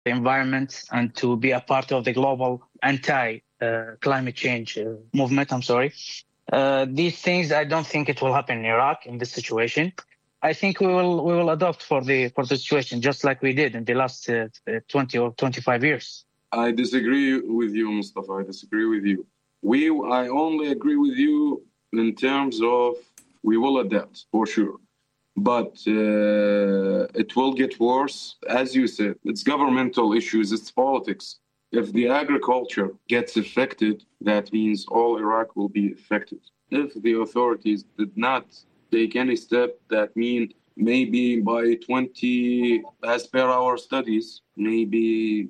the environment and to be a part of the global anti-climate change movement. These things, I don't think it will happen in Iraq in this situation. I think we will adopt for the situation just like we did in the last 20 or 25 years. I disagree with you, Mustafa. I disagree with you. I only agree with you in terms of we will adapt for sure. But it will get worse. As you said, it's governmental issues, it's politics. If the agriculture gets affected, that means all Iraq will be affected. If the authorities did not take any step, that means maybe by 20, as per our studies, maybe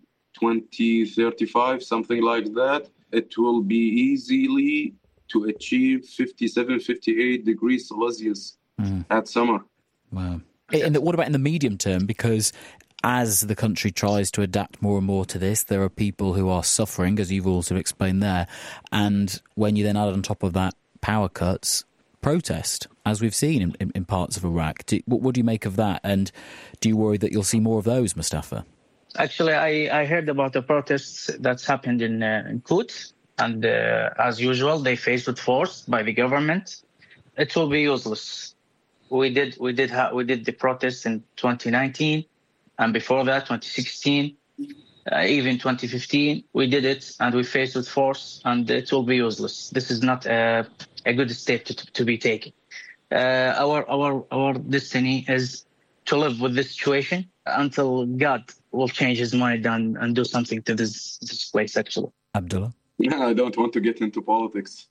2035, something like that, it will be easily to achieve 57, 58 degrees Celsius that summer. Wow. And what about in the medium term? Because as the country tries to adapt more and more to this, there are people who are suffering, as you've also explained there. And when you then add on top of that power cuts, protest, as we've seen in parts of Iraq. What do you make of that? And do you worry that you'll see more of those, Mustafa? Actually, I heard about the protests that's happened in Quds. And as usual, they faced with force by the government. It will be useless. We did the protests in 2019, and before that, 2016, even 2015. We did it, and we faced with force, and it will be useless. This is not a good step to be taken. Our destiny is to live with this situation until God will change his mind and do something to this place. Actually, Abdullah. Yeah, I don't want to get into politics.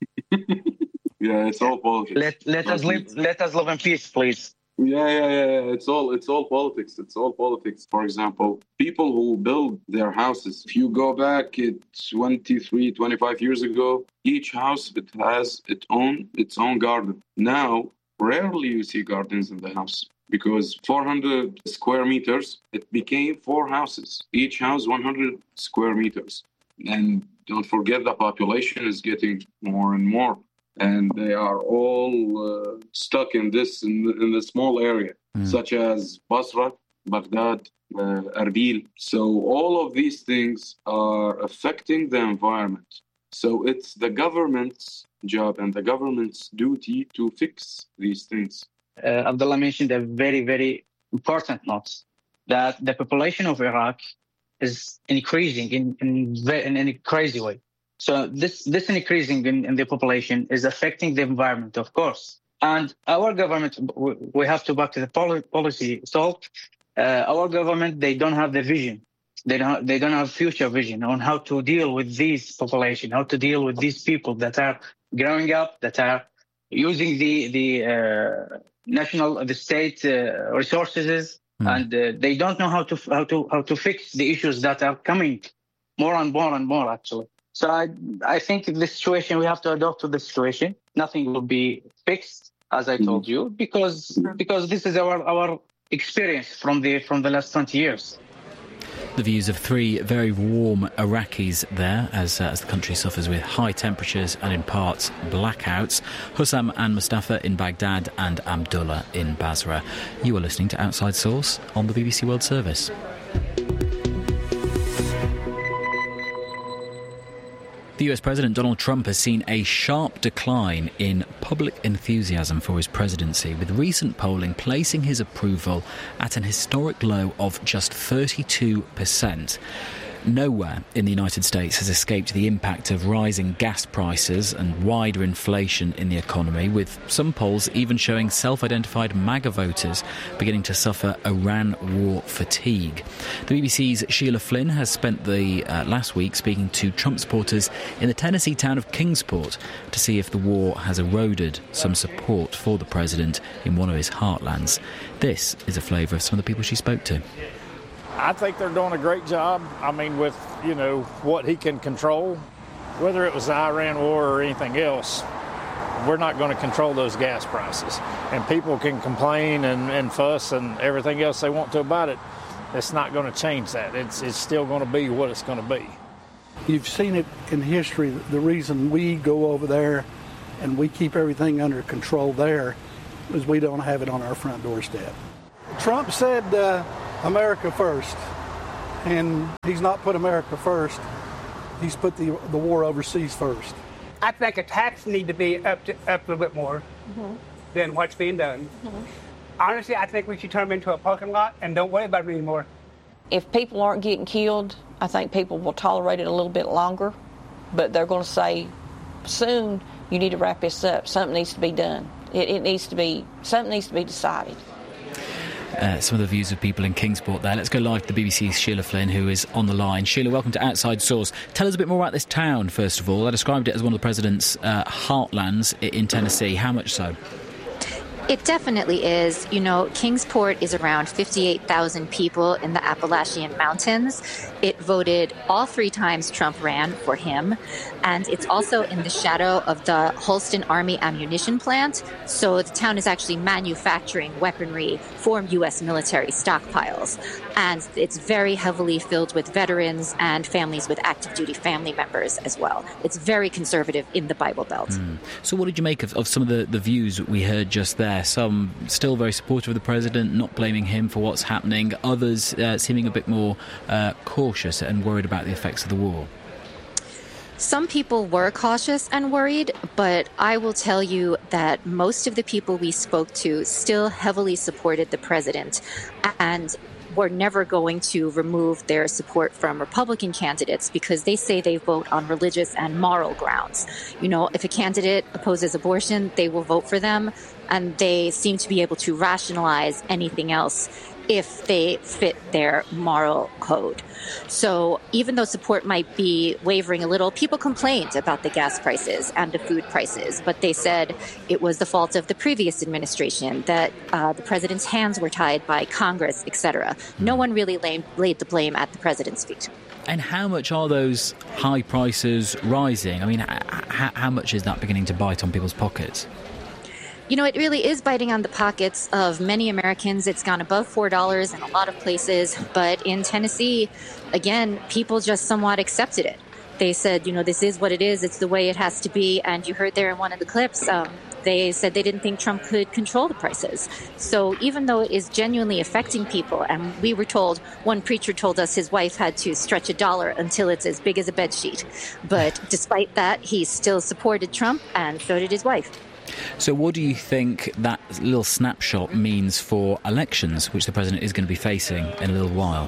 Yeah, it's all politics. Let us live in peace, please. Yeah. It's all politics. It's all politics. For example, people who build their houses, if you go back 23, 25 years ago, each house, it has its own garden. Now, rarely you see gardens in the house because 400 square meters, it became 4 houses. Each house 100 square meters. And don't forget the population is getting more and more. And they are all stuck in the small area, such as Basra, Baghdad, Erbil. So all of these things are affecting the environment. So it's the government's job and the government's duty to fix these things. Abdullah mentioned a very, very important note, that the population of Iraq is increasing in a crazy way. So this increasing in the population is affecting the environment, of course. And our government, we have to back to the policy. So our government, they don't have the vision. They don't have future vision on how to deal with this population, how to deal with these people that are growing up, that are using the state resources, and they don't know how to fix the issues that are coming more and more actually. So I think the situation, we have to adapt to the situation. Nothing will be fixed, as I told you, because this is our experience from the last 20 years. The views of 3 very warm Iraqis there as the country suffers with high temperatures and in parts blackouts. Hussam and Mustafa in Baghdad and Abdullah in Basra. You are listening to Outside Source on the BBC World Service. The US President Donald Trump has seen a sharp decline in public enthusiasm for his presidency, with recent polling placing his approval at an historic low of just 32%. Nowhere in the United States has escaped the impact of rising gas prices and wider inflation in the economy, with some polls even showing self-identified MAGA voters beginning to suffer Iran war fatigue. The BBC's Sheila Flynn has spent the last week speaking to Trump supporters in the Tennessee town of Kingsport to see if the war has eroded some support for the president in one of his heartlands. This is a flavour of some of the people she spoke to. I think they're doing a great job. I mean, with, what he can control, whether it was the Iran war or anything else, we're not going to control those gas prices. And people can complain and fuss and everything else they want to about it. It's not going to change that. It's still going to be what it's going to be. You've seen it in history. The reason we go over there and we keep everything under control there is we don't have it on our front doorstep. Trump said, America first. and he's not put America first. He's put the war overseas first. I think a tax need to be up a little bit more than what's being done. Honestly, I think we should turn them into a parking lot and don't worry about it anymore. If people aren't getting killed, I think people will tolerate it a little bit longer, but they're going to say, soon, you need to wrap this up. Something needs to be done. Something needs to be decided. Some of the views of people in Kingsport there. Let's go live to the BBC's Sheila Flynn, who is on the line. Sheila, welcome to Outside Source. Tell us a bit more about this town, first of all. I described it as one of the president's heartlands in Tennessee. How much so? It definitely is. You know, Kingsport is around 58,000 people in the Appalachian Mountains. It voted all 3 times Trump ran for him. And it's also in the shadow of the Holston Army ammunition plant. So the town is actually manufacturing weaponry for U.S. military stockpiles. And it's very heavily filled with veterans and families with active duty family members as well. It's very conservative in the Bible Belt. So what did you make of some of the views we heard just there? Some still very supportive of the president, not blaming him for what's happening. Others seeming a bit more cautious and worried about the effects of the war. Some people were cautious and worried, but I will tell you that most of the people we spoke to still heavily supported the president and were never going to remove their support from Republican candidates because they say they vote on religious and moral grounds. You know, if a candidate opposes abortion, they will vote for them, and they seem to be able to rationalize anything else if they fit their moral code. So even though support might be wavering a little, people complained about the gas prices and the food prices, but they said it was the fault of the previous administration, that the president's hands were tied by Congress, etc. No one really laid the blame at the president's feet. And how much are those high prices rising? I mean, how much is that beginning to bite on people's pockets? You know, it really is biting on the pockets of many Americans. It's gone above $4 in a lot of places. But in Tennessee, again, people just somewhat accepted it. They said, you know, this is what it is. It's the way it has to be. And you heard there in one of the clips, they said they didn't think Trump could control the prices. So even though it is genuinely affecting people, and we were told, one preacher told us his wife had to stretch $1 until it's as big as a bedsheet. But despite that, he still supported Trump, and so did his wife. So what do you think that little snapshot means for elections, which the president is going to be facing in a little while?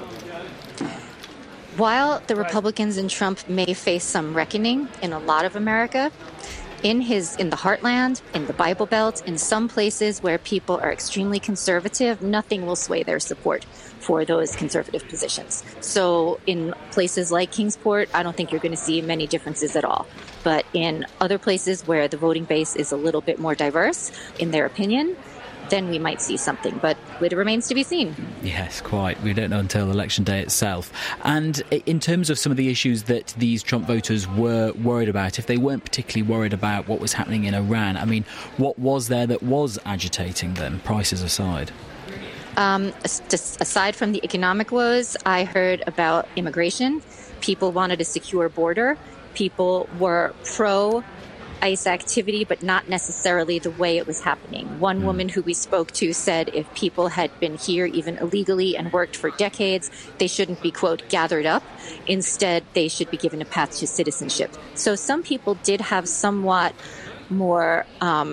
While the Republicans and Trump may face some reckoning in a lot of America, in the heartland, in the Bible Belt, in some places where people are extremely conservative, nothing will sway their support for those conservative positions. So in places like Kingsport, I don't think you're going to see many differences at all. But in other places where the voting base is a little bit more diverse, in their opinion, then we might see something. But it remains to be seen. Yes, quite. We don't know until Election Day itself. And in terms of some of the issues that these Trump voters were worried about, if they weren't particularly worried about what was happening in Iran, I mean, what was there that was agitating them, prices aside? Just aside from the economic woes, I heard about immigration. People wanted a secure border. People were pro-ICE activity, but not necessarily the way it was happening. One woman who we spoke to said if people had been here even illegally and worked for decades, they shouldn't be, quote, gathered up. Instead, they should be given a path to citizenship. So some people did have somewhat more,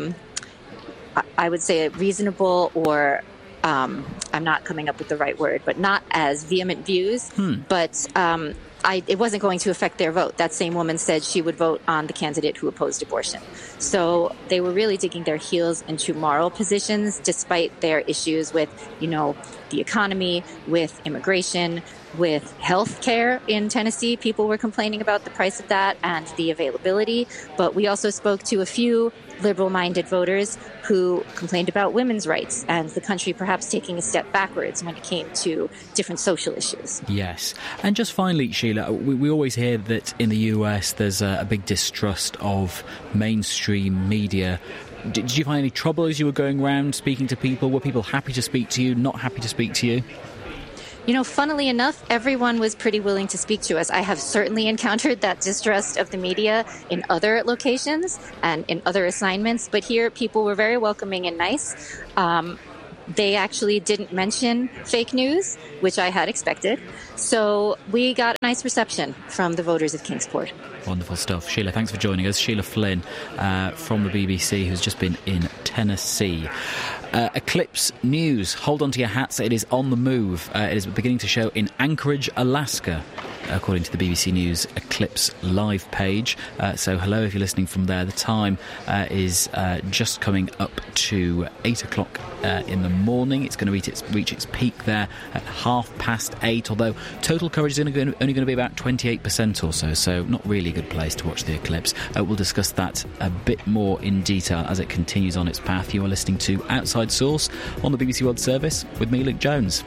I would say, reasonable or I'm not coming up with the right word, but not as vehement views. But it wasn't going to affect their vote. That same woman said she would vote on the candidate who opposed abortion. So they were really digging their heels into moral positions, despite their issues with, you know, the economy, with immigration, with health care in Tennessee. People were complaining about the price of that and the availability. But we also spoke to a few liberal-minded voters who complained about women's rights and the country perhaps taking a step backwards when it came to different social issues. Yes. And just finally, Sheila, we always hear that in the US there's a big distrust of mainstream media. Did you find any trouble as you were going around speaking to people? Were people happy to speak to you, not happy to speak to you? You know, funnily enough, everyone was pretty willing to speak to us. I have certainly encountered that distrust of the media in other locations and in other assignments, but here people were very welcoming and nice. They actually didn't mention fake news, which I had expected. So we got a nice reception from the voters of Kingsport. Wonderful stuff. Sheila, thanks for joining us. Sheila Flynn from the BBC, who's just been in Tennessee. Eclipse news. Hold on to your hats. It is on the move. It is beginning to show in Anchorage, Alaska, according to the BBC News Eclipse live page. So hello if you're listening from there. The time is just coming up to 8 o'clock in the morning. It's going to reach its peak there at 8:30, although total coverage is only going to be about 28% or so, so not really a good place to watch the eclipse. We'll discuss that a bit more in detail as it continues on its path. You are listening to Outside Source on the BBC World Service with me, Luke Jones.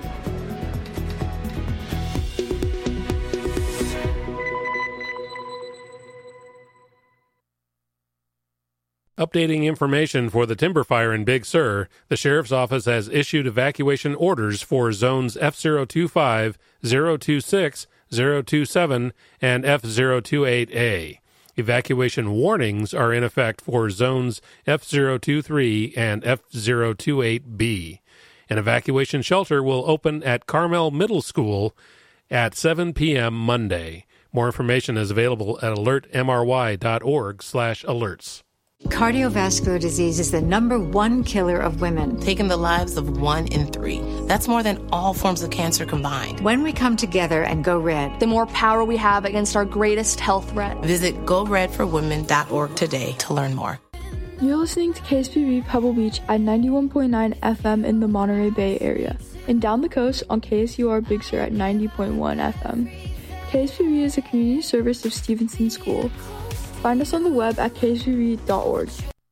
Updating information for the timber fire in Big Sur, the Sheriff's Office has issued evacuation orders for zones F025, 026, 027, and F028A. Evacuation warnings are in effect for zones F023 and F028B. An evacuation shelter will open at Carmel Middle School at 7 p.m. Monday. More information is available at alertmry.org/alerts. Cardiovascular disease is the #1 killer of women, taking the lives of 1 in 3. That's more than all forms of cancer combined. When we come together and go red, the more power we have against our greatest health threat. Visit GoRedForWomen.org today to learn more. You're listening to KSPV Pebble Beach at 91.9 FM in the Monterey Bay area, and down the coast on KSUR Big Sur at 90.1 FM. KSPV is a community service of Stevenson School. Find us on the web at ksvv.org.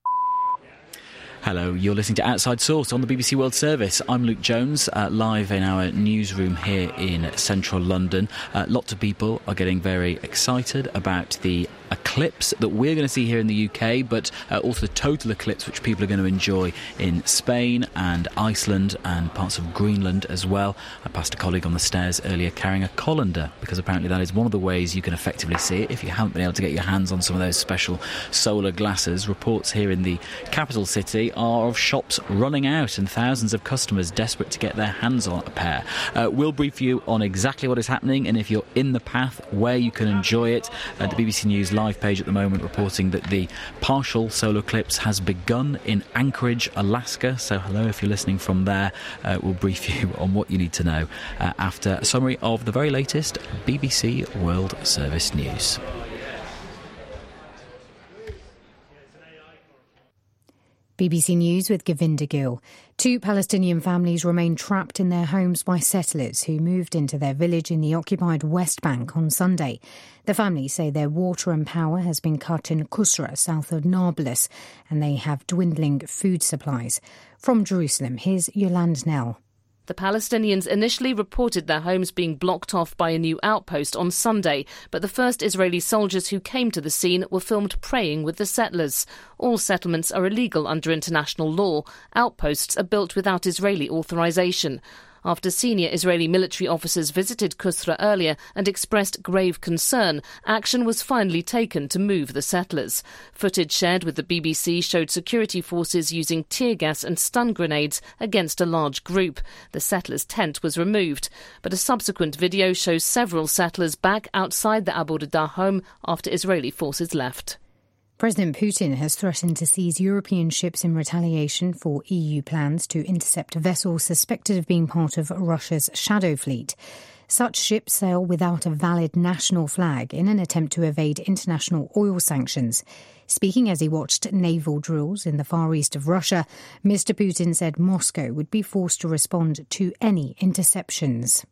Hello, you're listening to Outside Source on the BBC World Service. I'm Luke Jones, live in our newsroom here in central London. Lots of people are getting very excited about the eclipse that we're going to see here in the UK, but also the total eclipse which people are going to enjoy in Spain and Iceland and parts of Greenland as well. I passed a colleague on the stairs earlier carrying a colander, because apparently that is one of the ways you can effectively see it if you haven't been able to get your hands on some of those special solar glasses. Reports here in the capital city are of shops running out and thousands of customers desperate to get their hands on a pair. We'll brief you on exactly what is happening and if you're in the path, where you can enjoy it. The BBC News live page at the moment reporting that the partial solar eclipse has begun in Anchorage, Alaska. So hello if you're listening from there. We'll brief you on what you need to know after a summary of the very latest BBC World Service news. BBC News with Govinda Gill. 2 Palestinian families remain trapped in their homes by settlers who moved into their village in the occupied West Bank on Sunday. The families say their water and power has been cut in Qusra, south of Nablus, and they have dwindling food supplies. From Jerusalem, here's Yolande Nell. The Palestinians initially reported their homes being blocked off by a new outpost on Sunday, but the first Israeli soldiers who came to the scene were filmed praying with the settlers. All settlements are illegal under international law. Outposts are built without Israeli authorization. After senior Israeli military officers visited Qusra earlier and expressed grave concern, action was finally taken to move the settlers. Footage shared with the BBC showed security forces using tear gas and stun grenades against a large group. The settlers' tent was removed, but a subsequent video shows several settlers back outside the Abu Rida home after Israeli forces left. President Putin has threatened to seize European ships in retaliation for EU plans to intercept vessels suspected of being part of Russia's shadow fleet. Such ships sail without a valid national flag in an attempt to evade international oil sanctions. Speaking as he watched naval drills in the far east of Russia, Mr. Putin said Moscow would be forced to respond to any interceptions.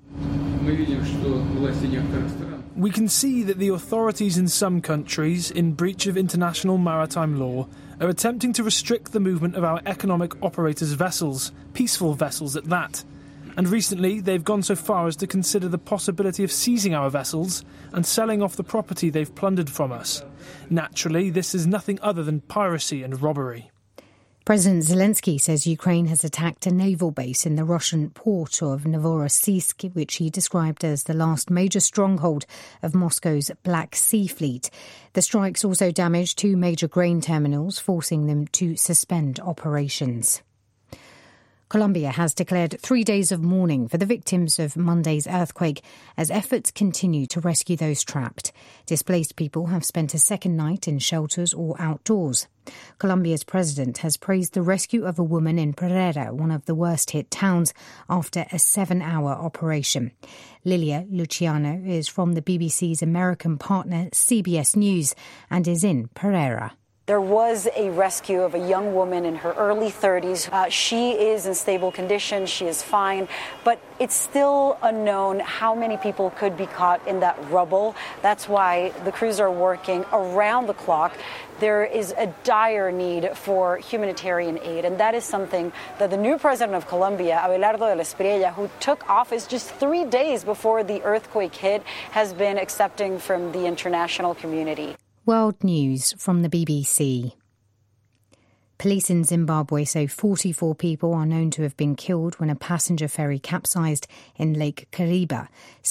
We can see that the authorities in some countries, in breach of international maritime law, are attempting to restrict the movement of our economic operators' vessels, peaceful vessels at that. And recently, they've gone so far as to consider the possibility of seizing our vessels and selling off the property they've plundered from us. Naturally, this is nothing other than piracy and robbery. President Zelensky says Ukraine has attacked a naval base in the Russian port of Novorossiysk, which he described as the last major stronghold of Moscow's Black Sea Fleet. The strikes also damaged 2 major grain terminals, forcing them to suspend operations. Colombia has declared 3 days of mourning for the victims of Monday's earthquake as efforts continue to rescue those trapped. Displaced people have spent a second night in shelters or outdoors. Colombia's president has praised the rescue of a woman in Pereira, one of the worst-hit towns, after a 7-hour operation. Lilia Luciano is from the BBC's American partner CBS News and is in Pereira. There was a rescue of a young woman in her early 30s. She is in stable condition. She is fine. But it's still unknown how many people could be caught in that rubble. That's why the crews are working around the clock. There is a dire need for humanitarian aid, and that is something that the new president of Colombia, Abelardo de la Espriella, who took office just 3 days before the earthquake hit, has been accepting from the international community. World News from the BBC. Police in Zimbabwe say 44 people are known to have been killed when a passenger ferry capsized in Lake Kariba.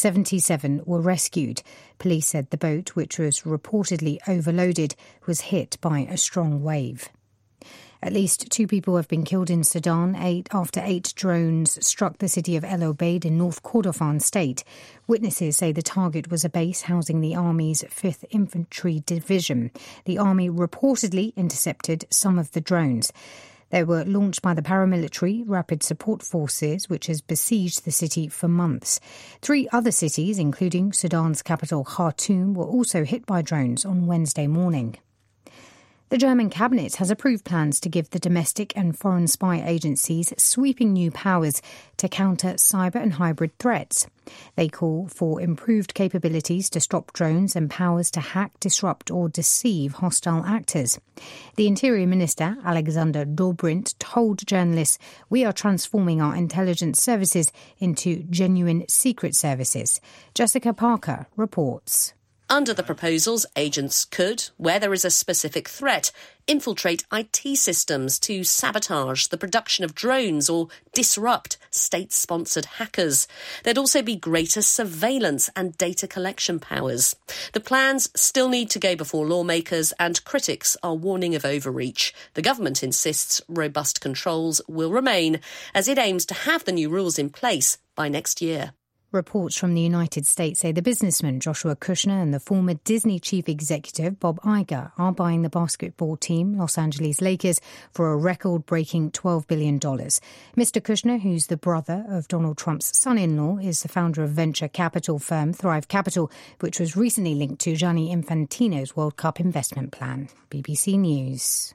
77 were rescued. Police said the boat, which was reportedly overloaded, was hit by a strong wave. At least 2 people have been killed in Sudan after 8 drones struck the city of El Obeid in North Kordofan state. Witnesses say the target was a base housing the Army's 5th Infantry Division. The Army reportedly intercepted some of the drones. They were launched by the paramilitary Rapid Support Forces, which has besieged the city for months. 3 other cities, including Sudan's capital Khartoum, were also hit by drones on Wednesday morning. The German cabinet has approved plans to give the domestic and foreign spy agencies sweeping new powers to counter cyber and hybrid threats. They call for improved capabilities to stop drones and powers to hack, disrupt or deceive hostile actors. The Interior Minister, Alexander Dobrindt, told journalists, "We are transforming our intelligence services into genuine secret services." Jessica Parker reports. Under the proposals, agents could, where there is a specific threat, infiltrate IT systems to sabotage the production of drones or disrupt state-sponsored hackers. There'd also be greater surveillance and data collection powers. The plans still need to go before lawmakers, and critics are warning of overreach. The government insists robust controls will remain, as it aims to have the new rules in place by next year. Reports from the United States say the businessman Joshua Kushner and the former Disney chief executive Bob Iger are buying the basketball team Los Angeles Lakers for a record-breaking $12 billion. Mr. Kushner, who's the brother of Donald Trump's son-in-law, is the founder of venture capital firm Thrive Capital, which was recently linked to Gianni Infantino's World Cup investment plan. BBC News.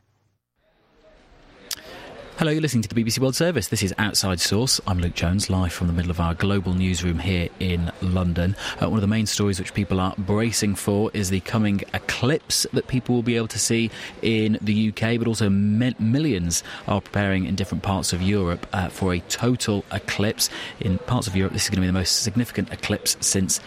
Hello, you're listening to the BBC World Service. This is Outside Source. I'm Luke Jones, live from the middle of our global newsroom here in London. One of the main stories which people are bracing for is the coming eclipse that people will be able to see in the UK, but also millions are preparing in different parts of Europe for a total eclipse. In parts of Europe, this is going to be the most significant eclipse since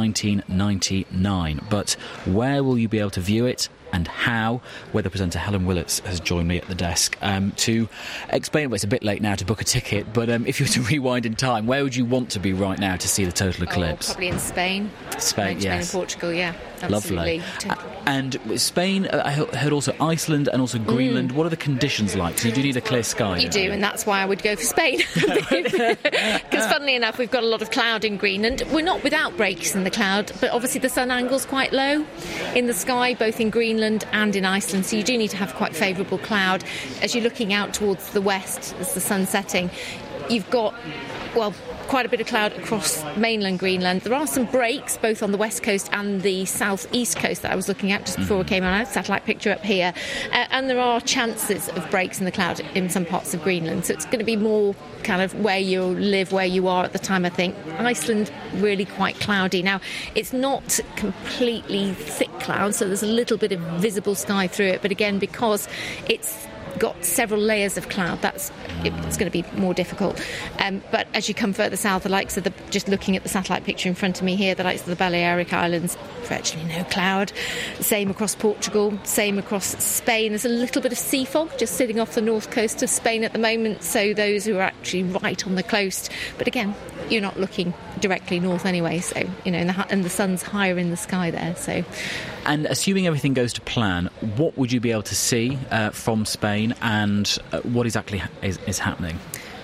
1999. But where will you be able to view it? And how? Weather presenter Helen Willets has joined me at the desk to explain. Well, it's a bit late now to book a ticket, but if you were to rewind in time, where would you want to be right now to see the total eclipse? Probably in Spain. Spain, yes. Spain and Portugal, yeah. Absolutely. Lovely. And Spain, I heard also Iceland and also Greenland. What are the conditions like? So you do need a clear sky. You do, and that's why I would go for Spain. Because funnily enough, we've got a lot of cloud in Greenland. We're not without breaks in the cloud, but obviously the sun angle's quite low in the sky, both in Greenland and in Iceland. So you do need to have quite favourable cloud. As you're looking out towards the west, as the sun's setting, you've got, well, quite a bit of cloud across mainland Greenland. There are some breaks both on the west coast and the southeast coast that I was looking at just before we came on. I had a satellite picture up here. And there are chances of breaks in the cloud in some parts of Greenland. So it's going to be more kind of where you live, where you are at the time, I think. Iceland, really quite cloudy. Now, it's not completely thick cloud, so there's a little bit of visible sky through it. But again, because it's got several layers of cloud, it's going to be more difficult. But as you come further south, the likes of just looking at the satellite picture in front of me here, the likes of the Balearic Islands, virtually no cloud. Same across Portugal, same across Spain. There's a little bit of sea fog just sitting off the north coast of Spain at the moment, so those who are actually right on the coast. But again, you're not looking directly north anyway, so, you know, and the sun's higher in the sky there, so. And assuming everything goes to plan, what would you be able to see from Spain, and what exactly is happening?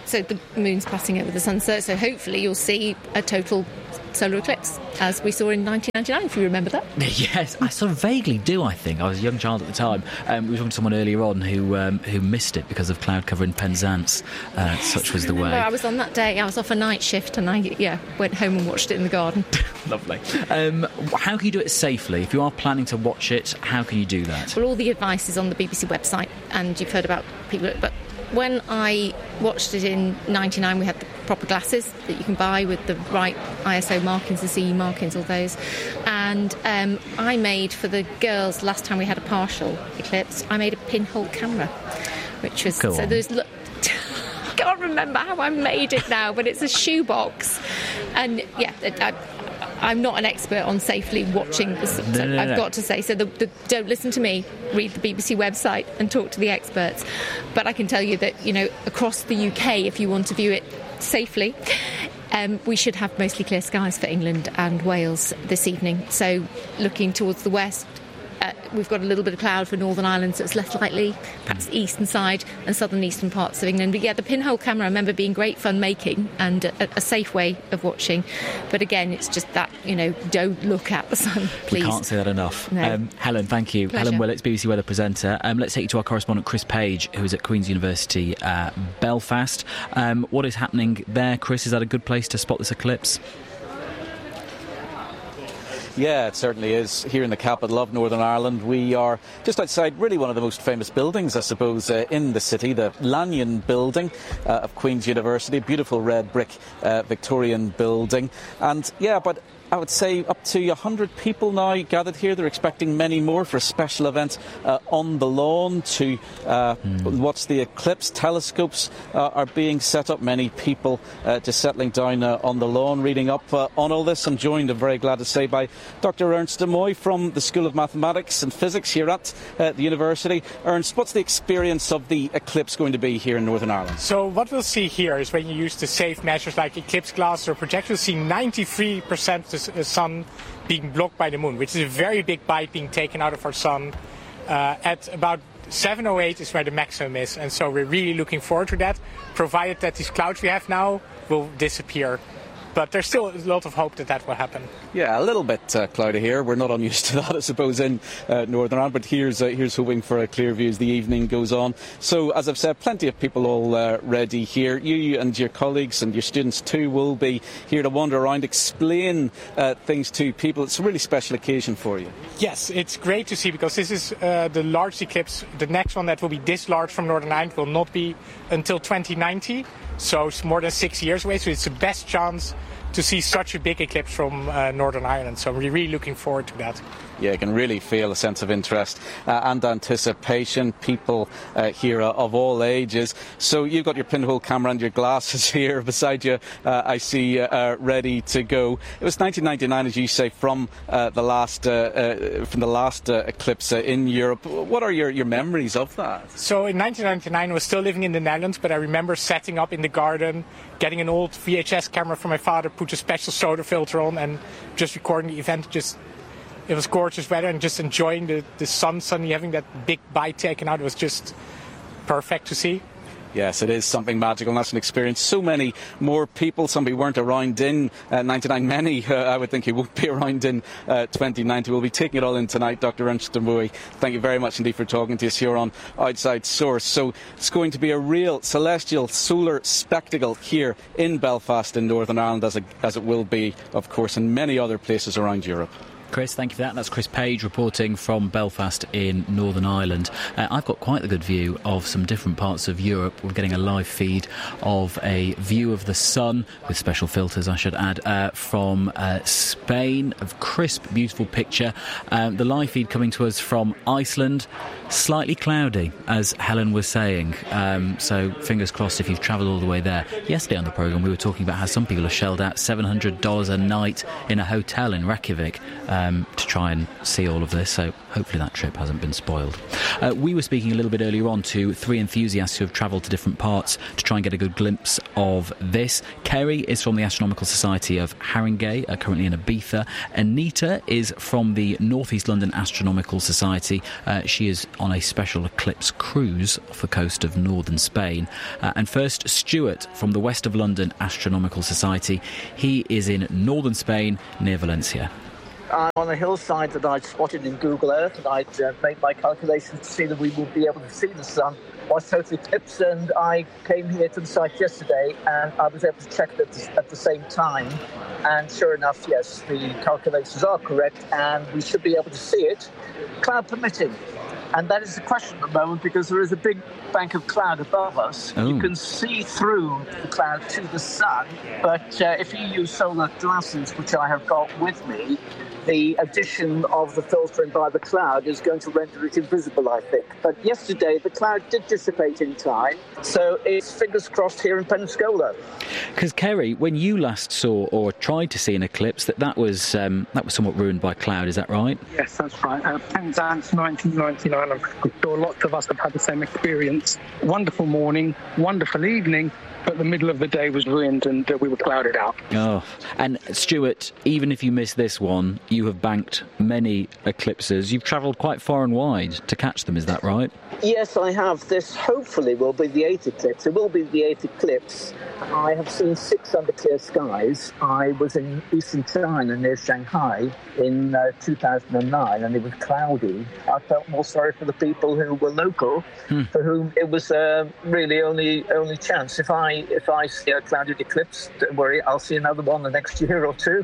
so the moon's passing over the sun, so hopefully you'll see a total solar eclipse, as we saw in 1999, if you remember that. Yes, I sort of vaguely do, I think. I was a young child at the time. We were talking to someone earlier on who missed it because of cloud cover in Penzance. Such was the way. I was on that day, I was off a night shift, and I went home and watched it in the garden. Lovely. How can you do it safely? If you are planning to watch it, how can you do that? Well, all the advice is on the BBC website, and you've heard about people, but when I watched it in 99, we had the proper glasses that you can buy with the right ISO markings, the CE markings, all those. And I made, for the girls, last time we had a partial eclipse, I made a pinhole camera, which was... Go so on. there's... I can't remember how I made it now, but it's a shoebox. And, yeah... I'm not an expert on safely watching this. I've got to say. So don't listen to me. Read the BBC website and talk to the experts. But I can tell you that, across the UK, if you want to view it safely, we should have mostly clear skies for England and Wales this evening. So looking towards the west, we've got a little bit of cloud for Northern Ireland, so it's less likely, perhaps the eastern side and southern eastern parts of England. But yeah, the pinhole camera, I remember being great fun making and a safe way of watching. But again, it's just that, don't look at the sun, please. We can't say that enough. No. Helen, thank you. Pleasure. Helen Willets, BBC weather presenter. Let's take you to our correspondent Chris Page, who is at Queen's University, Belfast. What is happening there, Chris? Is that a good place to spot this eclipse? Yeah, it certainly is. Here in the capital of Northern Ireland, we are just outside really one of the most famous buildings, I suppose, in the city, the Lanyon Building of Queen's University, beautiful red brick Victorian building. And yeah, but I would say up to 100 people now gathered here. They're expecting many more for a special event on the lawn to watch the eclipse. Telescopes are being set up. Many people just settling down on the lawn, reading up on all this. I'm joined, I'm very glad to say, by Dr. Ernst de Moy from the School of Mathematics and Physics here at the university. Ernst, what's the experience of the eclipse going to be here in Northern Ireland? So what we'll see here is when you use the safe measures like eclipse glasses or projectors, you'll see 93% of the sun being blocked by the moon, which is a very big bite being taken out of our sun. At about 7:08 is where the maximum is, and so we're really looking forward to that, provided that these clouds we have now will disappear. But there's still a lot of hope that will happen. Yeah, a little bit cloudy here. We're not unused to that, I suppose, in Northern Ireland. But here's hoping for a clear view as the evening goes on. So, as I've said, plenty of people already here. You and your colleagues and your students too will be here to wander around, explain things to people. It's a really special occasion for you. Yes, it's great to see, because this is the largest eclipse. The next one that will be this large from Northern Ireland will not be until 2090. So it's more than 6 years away. So it's the best chance to see such a big eclipse from Northern Ireland. So we're really looking forward to that. Yeah, you can really feel a sense of interest and anticipation. People here of all ages. So you've got your pinhole camera and your glasses here beside you, I see, ready to go. It was 1999, as you say, from the last eclipse in Europe. What are your memories of that? So in 1999, I was still living in the Netherlands, but I remember setting up in the garden, getting an old VHS camera from my father, put a special soda filter on, and just recording the event. It was gorgeous weather, and just enjoying the sun suddenly having that big bite taken out. It was just perfect to see. Yes, it is something magical, and that's an experience. So many more people. Some who weren't around in 99. Many, I would think, who won't be around in 2090. We'll be taking it all in tonight. Dr. Ernst de Moy, thank you very much indeed for talking to us here on Outside Source. So it's going to be a real celestial solar spectacle here in Belfast in Northern Ireland, as it will be, of course, in many other places around Europe. Chris, thank you for that. That's Chris Page reporting from Belfast in Northern Ireland. I've got quite a good view of some different parts of Europe. We're getting a live feed of a view of the sun, with special filters, I should add, from Spain. A crisp, beautiful picture. The live feed coming to us from Iceland. Slightly cloudy, as Helen was saying. So fingers crossed if you've travelled all the way there. Yesterday on the programme we were talking about how some people have shelled out $700 a night in a hotel in Reykjavik to try and see all of this, so hopefully that trip hasn't been spoiled. We were speaking a little bit earlier on to three enthusiasts who have travelled to different parts to try and get a good glimpse of this. Kerry is from the Astronomical Society of Haringey, currently in Ibiza. Anita is from the North East London Astronomical Society. She is on a special eclipse cruise off the coast of northern Spain. And first, Stuart from the West of London Astronomical Society. He is in northern Spain near Valencia. I'm on a hillside that I'd spotted in Google Earth, and I'd made my calculations to see that we would be able to see the sun by total eclipse, and I came here to the site yesterday and I was able to check it at the same time, and sure enough, yes, the calculations are correct and we should be able to see it, cloud permitting. And that is the question at the moment, because there is a big bank of cloud above us. Oh. You can see through the cloud to the sun, but if you use solar glasses, which I have got with me, the addition of the filtering by the cloud is going to render it invisible, I think. But yesterday, the cloud did dissipate in time, so it's fingers crossed here in Pensacola. Because, Kerry, when you last saw or tried to see an eclipse, that was somewhat ruined by cloud, is that right? Yes, that's right. Penzance 1999, I'm sure lots of us have had the same experience. Wonderful morning, wonderful evening, but the middle of the day was ruined and we were clouded out. Oh, and Stuart, even if you missed this one, you have banked many eclipses. You've travelled quite far and wide to catch them, is that right? Yes, I have. This hopefully will be the 8th eclipse. It will be the 8th eclipse. I have seen 6 under clear skies. I was in eastern China near Shanghai in 2009, and it was cloudy. I felt more sorry for the people who were local, for whom it was really only chance. If I see a clouded eclipse, don't worry, I'll see another one the next year or two.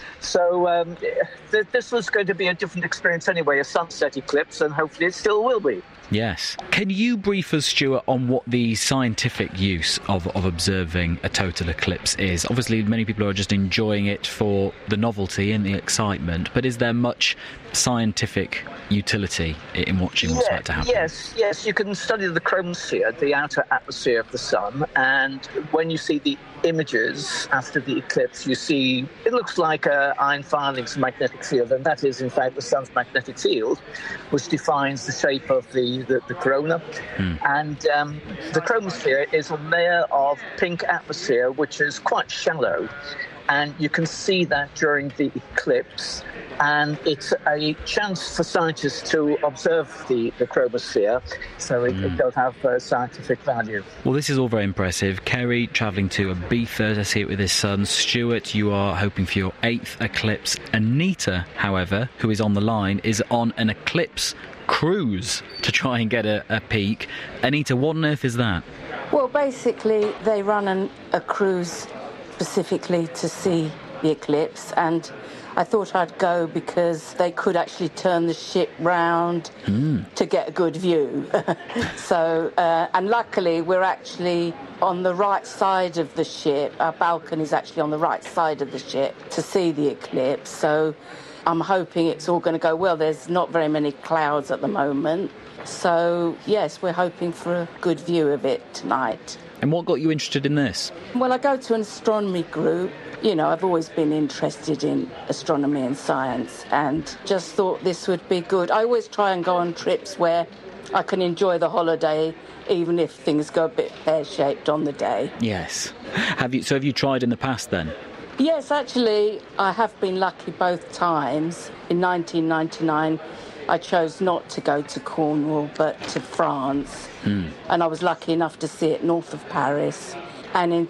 So this was going to be a different experience anyway, a sunset eclipse, and hopefully it still will be. Yes. Can you brief us, Stuart, on what the scientific use of observing a total eclipse is? Obviously, many people are just enjoying it for the novelty and the excitement, but is there much scientific utility in watching what's about to happen? Yes. You can study the chromosphere, the outer atmosphere of the sun, and when you see the images after the eclipse, you see it looks like iron filings magnetic field, and that is in fact the sun's magnetic field, which defines the shape of the corona. And the chromosphere is a layer of pink atmosphere which is quite shallow, and you can see that during the eclipse, and it's a chance for scientists to observe the chromosphere, so it does have scientific value. Well, this is all very impressive. Kerry travelling to Ibiza to see it with his son. Stuart, you are hoping for your 8th eclipse. Anita, however, who is on the line, is on an eclipse cruise to try and get a peek. Anita, what on earth is that? Well, basically, they run a cruise specifically to see the eclipse, and I thought I'd go because they could actually turn the ship round to get a good view. So, and luckily we're actually on the right side of the ship. Our balcony is actually on the right side of the ship to see the eclipse. So I'm hoping it's all going to go well. There's not very many clouds at the moment. So, yes, we're hoping for a good view of it tonight. And what got you interested in this? Well, I go to an astronomy group. You know, I've always been interested in astronomy and science, and just thought this would be good. I always try and go on trips where I can enjoy the holiday, even if things go a bit pear-shaped on the day. Yes. Have you tried in the past then? Yes, actually, I have been lucky both times. In 1999, I chose not to go to Cornwall, but to France. And I was lucky enough to see it north of Paris. And in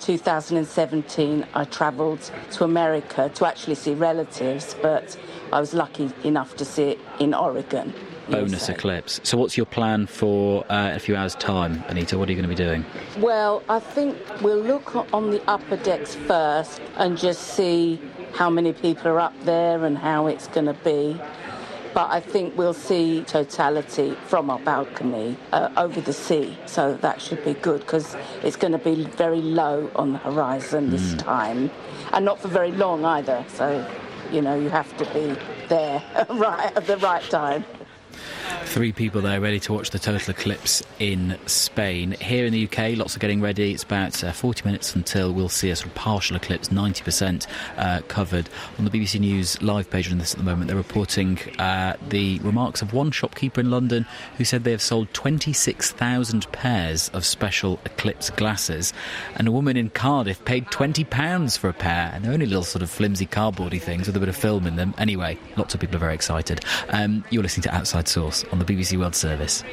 2017, I travelled to America to actually see relatives, but I was lucky enough to see it in Oregon. Bonus eclipse. So what's your plan for a few hours' time, Anita? What are you going to be doing? Well, I think we'll look on the upper decks first and just see how many people are up there and how it's going to be. But I think we'll see totality from our balcony over the sea, so that should be good because it's going to be very low on the horizon this time, and not for very long either. So, you know, you have to be there right at the right time. 3 people there ready to watch the total eclipse in Spain. Here in the UK, lots are getting ready. It's about 40 minutes until we'll see a sort of partial eclipse, 90% covered. On the BBC News live page on this at the moment, they're reporting the remarks of one shopkeeper in London who said they have sold 26,000 pairs of special eclipse glasses, and a woman in Cardiff paid £20 for a pair, and they're only little sort of flimsy cardboardy things with a bit of film in them. Anyway, lots of people are very excited. You're listening to Outside Source on the the BBC World Service.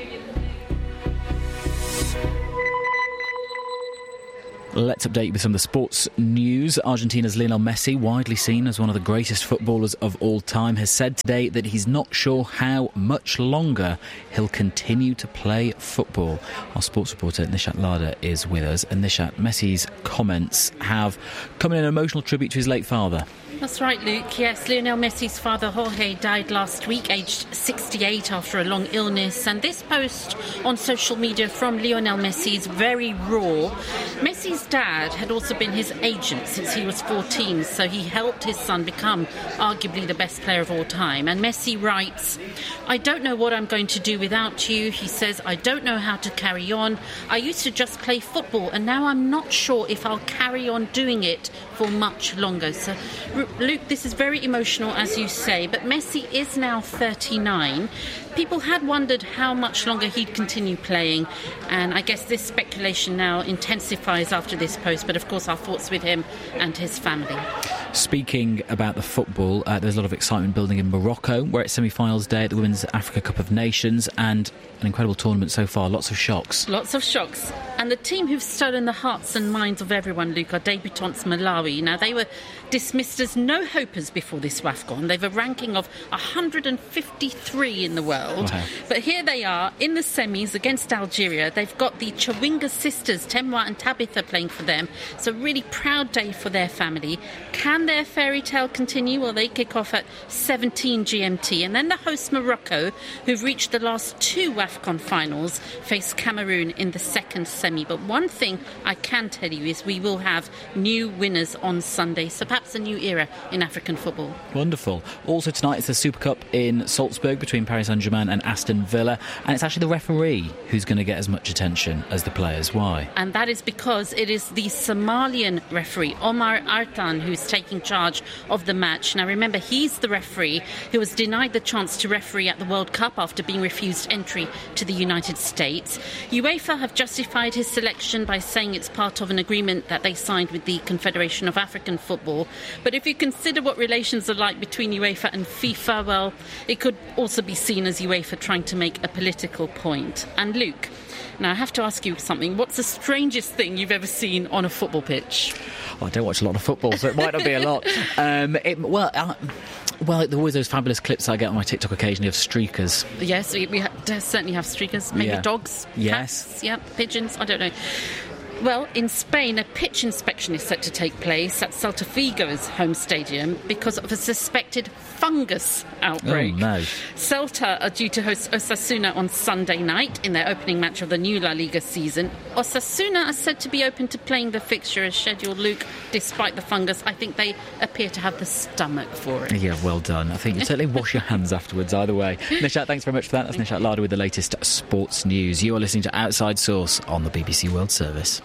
Let's update you with some of the sports news. Argentina's Lionel Messi, widely seen as one of the greatest footballers of all time, has said today that he's not sure how much longer he'll continue to play football. Our sports reporter Nishat Lada is with us. And Nishat, Messi's comments have come in an emotional tribute to his late father. That's right, Luke. Yes, Lionel Messi's father, Jorge, died last week, aged 68, after a long illness. And this post on social media from Lionel Messi is very raw. Messi's dad had also been his agent since he was 14, so he helped his son become arguably the best player of all time. And Messi writes, "I don't know what I'm going to do without you." He says, "I don't know how to carry on. I used to just play football, and now I'm not sure if I'll carry on doing it for much longer." So, Luke, this is very emotional, as you say, but Messi is now 39. People had wondered how much longer he'd continue playing, and I guess this speculation now intensifies after this post, but of course our thoughts with him and his family. Speaking about the football, there's a lot of excitement building in Morocco, where it's semi-finals day at the Women's Africa Cup of Nations, and an incredible tournament so far. Lots of shocks. Lots of shocks. And the team who've stolen the hearts and minds of everyone, Luke, are debutantes Malawi. Now, they were dismissed as no-hopers before this WAFCON. They've a ranking of 153 in the world. Wow. But here they are in the semis against Algeria. They've got the Chawinga sisters, Temwa and Tabitha, playing for them. It's a really proud day for their family. Can their fairy tale continue? Well, they kick off at 17 GMT. And then the host Morocco, who've reached the last two WAFCON finals, face Cameroon in the second semi. But one thing I can tell you is we will have new winners on Sunday. So perhaps a new era in African football. Wonderful. Also tonight it's the Super Cup in Salzburg between Paris Saint-Germain and Aston Villa, and it's actually the referee who's going to get as much attention as the players. Why? And that is because it is the Somalian referee, Omar Artan, who's taking charge of the match. Now remember, he's the referee who was denied the chance to referee at the World Cup after being refused entry to the United States. UEFA have justified his selection by saying it's part of an agreement that they signed with the Confederation of African Football. But if you consider what relations are like between UEFA and FIFA, well, it could also be seen as UEFA trying to make a political point. And Luke, now I have to ask you something. What's the strangest thing you've ever seen on a football pitch? Well, I don't watch a lot of football, so it might not be a lot. Well, there are always those fabulous clips I get on my TikTok occasionally of streakers. Yes, we certainly have streakers. Maybe dogs, yes, cats, pigeons, I don't know. Well, in Spain, a pitch inspection is set to take place at Celta Vigo's home stadium because of a suspected fungus outbreak. Oh, no. Celta are due to host Osasuna on Sunday night in their opening match of the new La Liga season. Osasuna are said to be open to playing the fixture as scheduled, Luke, despite the fungus. I think they appear to have the stomach for it. Yeah, well done. I think you certainly wash your hands afterwards either way. Nishat, thanks very much for that. That's Nishat Lada with the latest sports news. You are listening to Outside Source on the BBC World Service.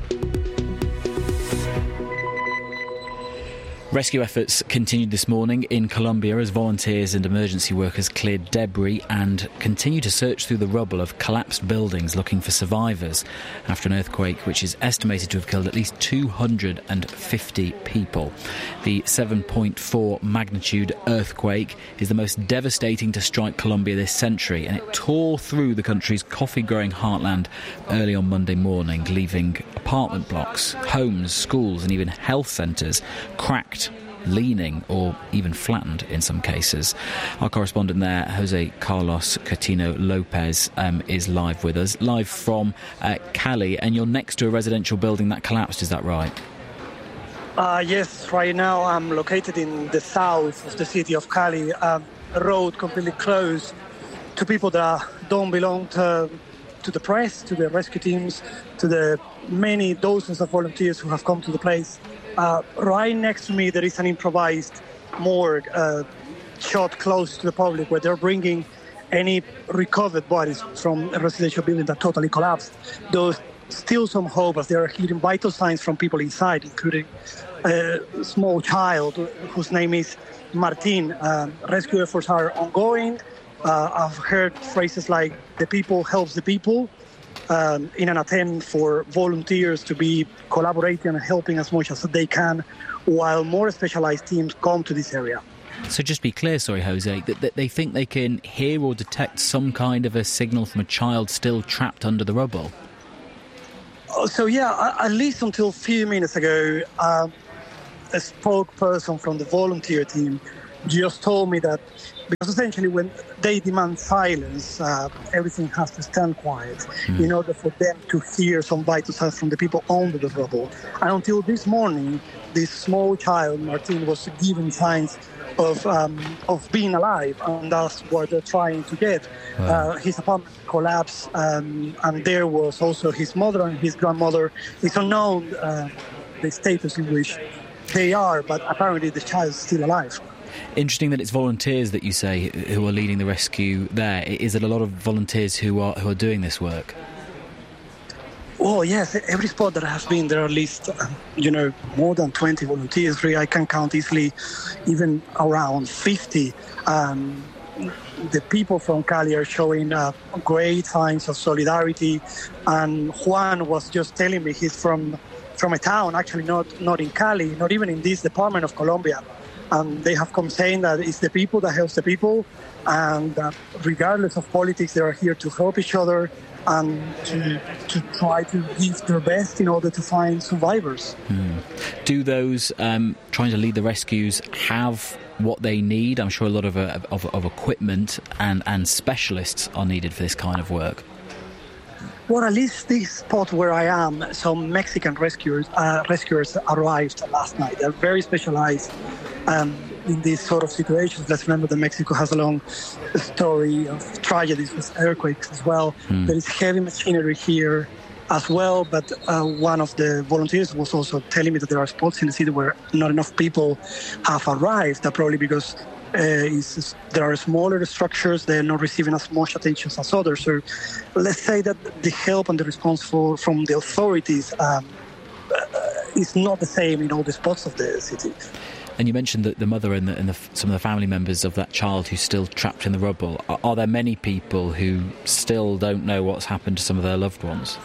Rescue efforts continued this morning in Colombia as volunteers and emergency workers cleared debris and continue to search through the rubble of collapsed buildings looking for survivors after an earthquake which is estimated to have killed at least 250 people. The 7.4 magnitude earthquake is the most devastating to strike Colombia this century, and it tore through the country's coffee-growing heartland early on Monday morning, leaving apartment blocks, homes, schools and even health centres cracked, leaning or even flattened in some cases. Our correspondent there, Jose Carlos Coutinho Lopez, is live with us, live from Cali, and you're next to a residential building that collapsed, is that right? Yes, right now I'm located in the south of the city of Cali, a road completely closed to people that don't belong to the press, to the rescue teams, to the many dozens of volunteers who have come to the place. Right next to me there is an improvised morgue shot close to the public where they're bringing any recovered bodies from a residential building that totally collapsed. There's still some hope as they are hearing vital signs from people inside, including a small child whose name is Martin. Rescue efforts are ongoing. I've heard phrases like "the people helps the people" in an attempt for volunteers to be collaborating and helping as much as they can while more specialized teams come to this area. So just be clear, sorry, Jose, that they think they can hear or detect some kind of a signal from a child still trapped under the rubble? So, yeah, at least until a few minutes ago, a spokesperson from the volunteer team just told me that, because essentially when they demand silence, everything has to stand quiet in order for them to hear some vital signs from the people under the rubble. And until this morning, this small child, Martin, was given signs of being alive, and that's what they're trying to get. Wow. His apartment collapsed, and there was also his mother and his grandmother. It's unknown the status in which they are, but apparently the child is still alive. Interesting that it's volunteers that you say who are leading the rescue there. Is it a lot of volunteers who are doing this work? Oh, yes. Every spot that I have been, there are at least, more than 20 volunteers. Really, I can count easily even around 50. The people from Cali are showing great signs of solidarity. And Juan was just telling me he's from a town, actually not in Cali, not even in this department of Colombia. And they have come saying that it's the people that helps the people, and that regardless of politics, they are here to help each other and to try to give their best in order to find survivors. Do those trying to lead the rescues have what they need? I'm sure a lot of equipment and specialists are needed for this kind of work. Well, at least this spot where I am, some Mexican rescuers arrived last night. They're very specialized in these sort of situations. Let's remember that Mexico has a long story of tragedies with earthquakes as well. There is heavy machinery here as well, but one of the volunteers was also telling me that there are spots in the city where not enough people have arrived, probably because there are smaller structures, they're not receiving as much attention as others. So let's say that the help and the response from the authorities is not the same in all the spots of the city. And you mentioned that the mother and some of the family members of that child who's still trapped in the rubble. Are there many people who still don't know what's happened to some of their loved ones?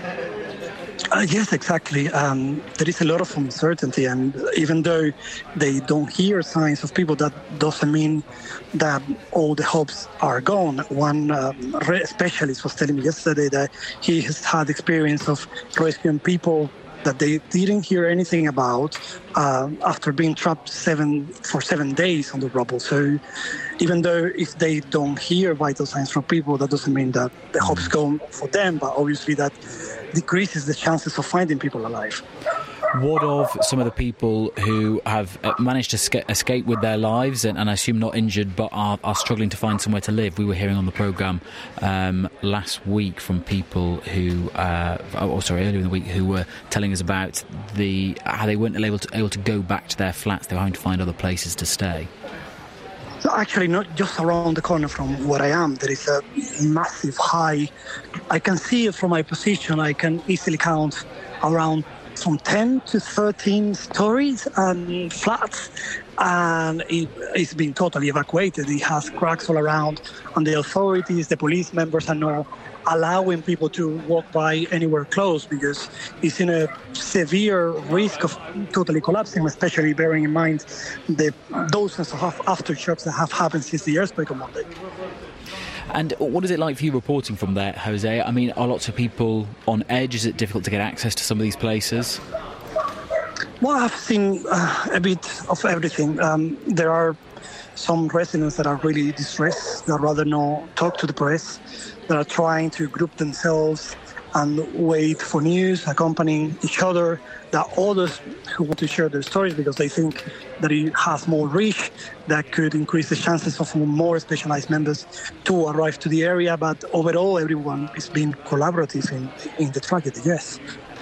Yes, exactly. There is a lot of uncertainty, and even though they don't hear signs of people, that doesn't mean that all the hopes are gone. One specialist was telling me yesterday that he has had experience of rescuing people that they didn't hear anything about after being trapped for 7 days on the rubble. So even though if they don't hear vital signs from people, that doesn't mean that the hope's gone for them, but obviously that decreases the chances of finding people alive. What of some of the people who have managed to escape with their lives and I assume not injured, but are struggling to find somewhere to live? We were hearing on the programme last week from people who, earlier in the week, who were telling us about how they weren't able to go back to their flats. They were having to find other places to stay. So actually, not just around the corner from where I am, there is a massive high. I can see it from my position. I can easily count around from 10 to 13 stories and flats, and it's been totally evacuated. It has cracks all around, and the authorities, the police members are not allowing people to walk by anywhere close because it's in a severe risk of totally collapsing, especially bearing in mind the dozens of aftershocks that have happened since the earthquake on Monday. And what is it like for you reporting from there, Jose? I mean, are lots of people on edge? Is it difficult to get access to some of these places? Well, I've seen a bit of everything. There are some residents that are really distressed, that rather not talk to the press, that are trying to group themselves and wait for news, accompanying each other. There are others who want to share their stories because they think that it has more reach, that could increase the chances of more specialized members to arrive to the area. But overall, everyone is being collaborative in the tragedy, yes.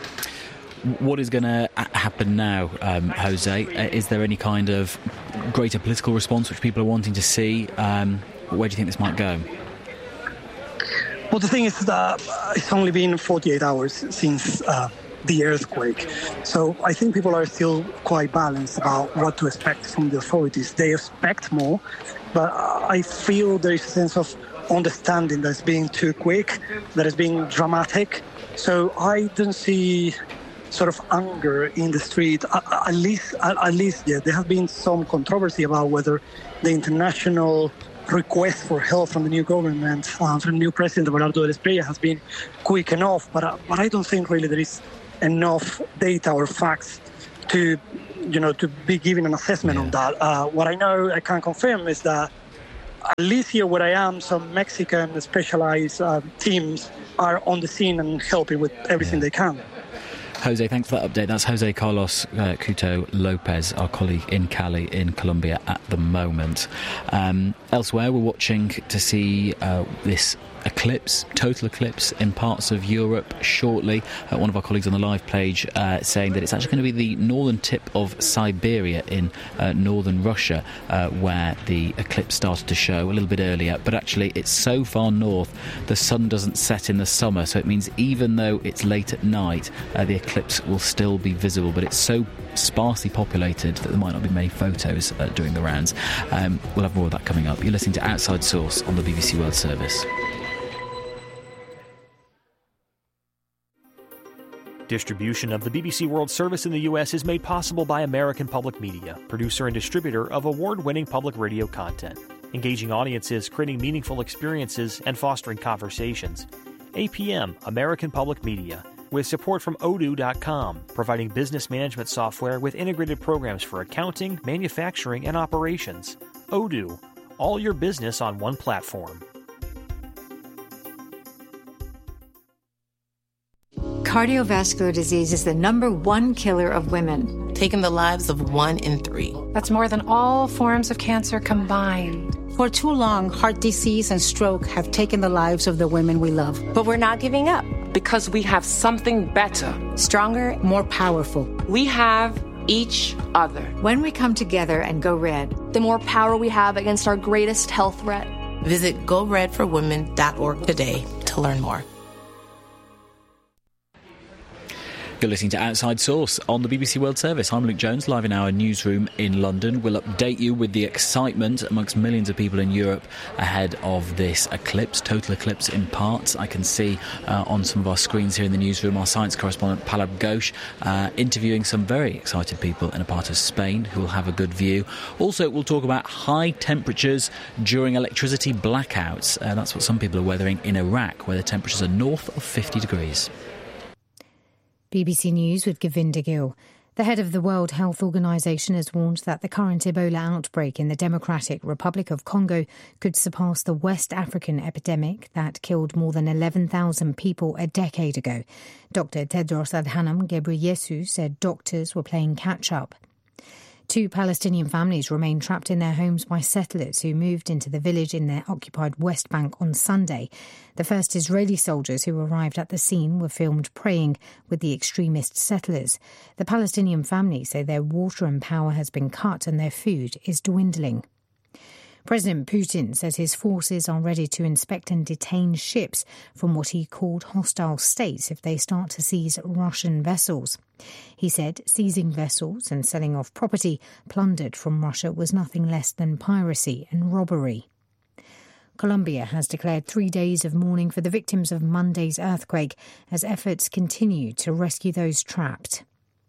What is going to happen now, Jose? Is there any kind of greater political response which people are wanting to see? Where do you think this might go? Well, the thing is that it's only been 48 hours since the earthquake. So I think people are still quite balanced about what to expect from the authorities. They expect more, but I feel there is a sense of understanding that it's being too quick, that it's being dramatic. So I don't see sort of anger in the street. At least, yeah, there has been some controversy about whether the international request for help from the new government, from the new president, Abelardo del Espriella, has been quick enough. But I don't think really there is enough data or facts to be given an assessment on that. What I know, I can confirm, is that at least here where I am, some Mexican specialized teams are on the scene and helping with everything they can. Jose, thanks for that update. That's Jose Carlos Couto Lopez, our colleague in Cali in Colombia at the moment. Elsewhere, we're watching to see this total eclipse in parts of Europe shortly. One of our colleagues on the live page saying that it's actually going to be the northern tip of Siberia in northern Russia where the eclipse started to show a little bit earlier, but actually it's so far north the sun doesn't set in the summer, so it means even though it's late at night the eclipse will still be visible, but it's so sparsely populated that there might not be many photos doing the rounds. We'll have more of that coming up. You're listening to Outside Source on the BBC World Service. Distribution of the BBC World Service in the U.S. is made possible by American Public Media, producer and distributor of award-winning public radio content, engaging audiences, creating meaningful experiences, and fostering conversations. APM, American Public Media, with support from Odoo.com, providing business management software with integrated programs for accounting, manufacturing, and operations. Odoo, all your business on one platform. Cardiovascular disease is the #1 killer of women, taking the lives of 1 in 3. That's more than all forms of cancer combined. For too long, heart disease and stroke have taken the lives of the women we love. But we're not giving up, because we have something better, stronger, more powerful. We have each other. When we come together and go red, the more power we have against our greatest health threat. Visit GoRedForWomen.org today to learn more. You're listening to Outside Source on the BBC World Service. I'm Luke Jones, live in our newsroom in London. We'll update you with the excitement amongst millions of people in Europe ahead of this eclipse, total eclipse in parts. I can see on some of our screens here in the newsroom our science correspondent Palab Ghosh interviewing some very excited people in a part of Spain who will have a good view. Also, we'll talk about high temperatures during electricity blackouts. That's what some people are weathering in Iraq, where the temperatures are north of 50 degrees. BBC News with Govinda Gill. The head of the World Health Organization has warned that the current Ebola outbreak in the Democratic Republic of Congo could surpass the West African epidemic that killed more than 11,000 people a decade ago. Dr. Tedros Adhanom Ghebreyesus said doctors were playing catch-up. 2 Palestinian families remain trapped in their homes by settlers who moved into the village in their occupied West Bank on Sunday. The first Israeli soldiers who arrived at the scene were filmed praying with the extremist settlers. The Palestinian families say their water and power has been cut and their food is dwindling. President Putin says his forces are ready to inspect and detain ships from what he called hostile states if they start to seize Russian vessels. He said seizing vessels and selling off property plundered from Russia was nothing less than piracy and robbery. Colombia has declared 3 days of mourning for the victims of Monday's earthquake as efforts continue to rescue those trapped.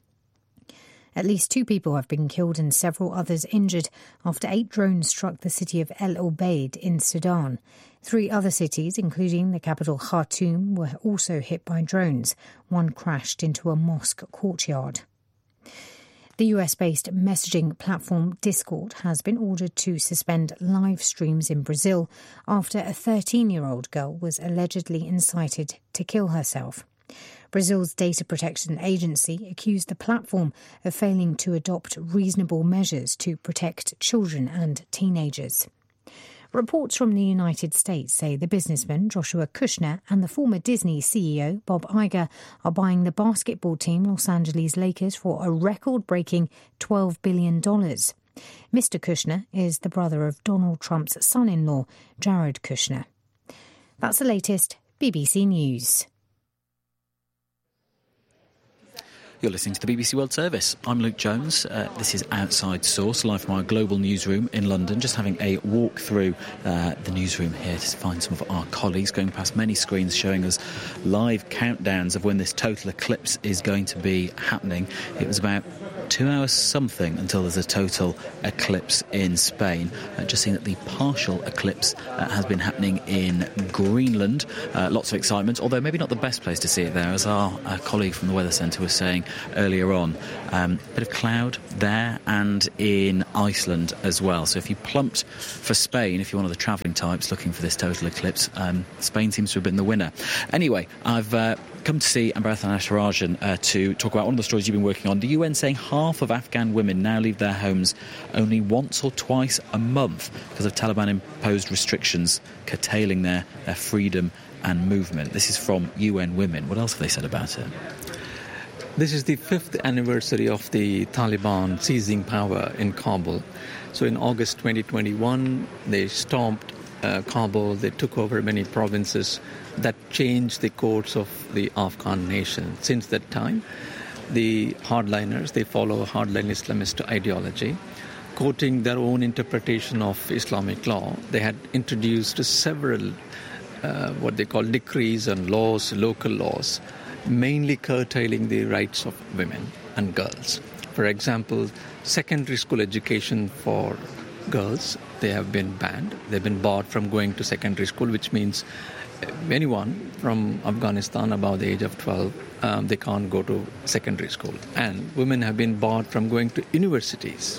At least 2 people have been killed and several others injured after 8 drones struck the city of El Obeid in Sudan. 3 other cities, including the capital Khartoum, were also hit by drones. One crashed into a mosque courtyard. The US-based messaging platform Discord has been ordered to suspend live streams in Brazil after a 13-year-old girl was allegedly incited to kill herself. Brazil's data protection agency accused the platform of failing to adopt reasonable measures to protect children and teenagers. Reports from the United States say the businessman Joshua Kushner and the former Disney CEO Bob Iger are buying the basketball team Los Angeles Lakers for a record-breaking $12 billion. Mr. Kushner is the brother of Donald Trump's son-in-law, Jared Kushner. That's the latest BBC News. You're listening to the BBC World Service. I'm Luke Jones. This is Outside Source, live from our global newsroom in London. Just having a walk through the newsroom here to find some of our colleagues, going past many screens showing us live countdowns of when this total eclipse is going to be happening. It was about 2 hours something until there's a total eclipse in Spain. Just seeing that the partial eclipse has been happening in Greenland. Lots of excitement, although maybe not the best place to see it there, as our colleague from the Weather Centre was saying earlier on. Bit of cloud there and in Iceland as well. So if you plumped for Spain, if you're one of the travelling types looking for this total eclipse, Spain seems to have been the winner. Anyway, I've come to see Ambarathan Asharajan to talk about one of the stories you've been working on. The UN saying half of Afghan women now leave their homes only once or twice a month because of Taliban-imposed restrictions curtailing their freedom and movement. This is from UN Women. What else have they said about it? This is the 5th anniversary of the Taliban seizing power in Kabul. So in August 2021, they stormed Kabul. They took over many provinces. That changed the course of the Afghan nation. Since that time, the hardliners, they follow a hardline Islamist ideology. Quoting their own interpretation of Islamic law, they had introduced several what they call decrees and laws, local laws, mainly curtailing the rights of women and girls. For example, secondary school education for girls, they have been banned. They've been barred from going to secondary school, which means anyone from Afghanistan above the age of 12, they can't go to secondary school. And women have been barred from going to universities.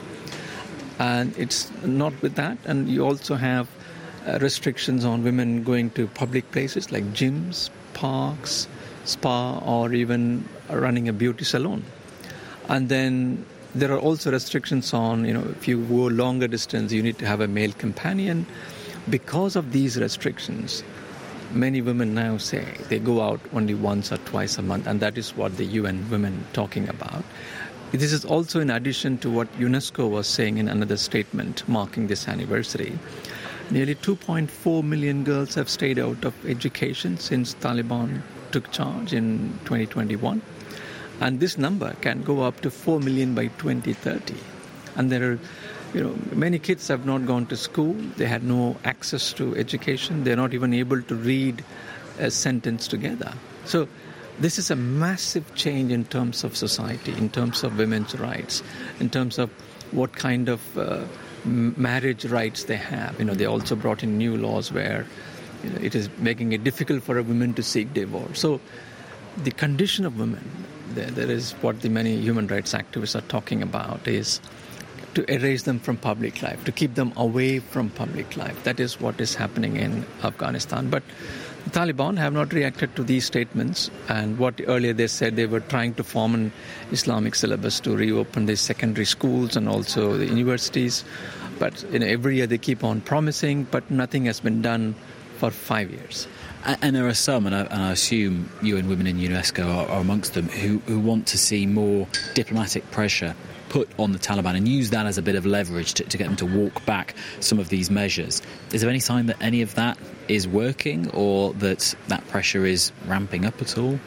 And it's not with that. And you also have restrictions on women going to public places like gyms, parks, spa, or even running a beauty salon. And then there are also restrictions on, if you go longer distance, you need to have a male companion. Because of these restrictions, many women now say they go out only once or twice a month, and that is what the UN Women talking about. This is also in addition to what UNESCO was saying in another statement marking this anniversary. Nearly 2.4 million girls have stayed out of education since Taliban took charge in 2021. And this number can go up to 4 million by 2030. And there are, many kids have not gone to school. They had no access to education. They're not even able to read a sentence together. So this is a massive change in terms of society, in terms of women's rights, in terms of what kind of marriage rights they have. They also brought in new laws where it is making it difficult for a woman to seek divorce. So the condition of women, there is what the many human rights activists are talking about, is to erase them from public life, to keep them away from public life. That is what is happening in Afghanistan. But the Taliban have not reacted to these statements, and what earlier they said they were trying to form an Islamic syllabus to reopen the secondary schools and also the universities. But every year they keep on promising, but nothing has been done for 5 years. And there are some, and I assume UN Women in UNESCO are amongst them, who want to see more diplomatic pressure put on the Taliban and use that as a bit of leverage to get them to walk back some of these measures. Is there any sign that any of that is working, or that pressure is ramping up at all?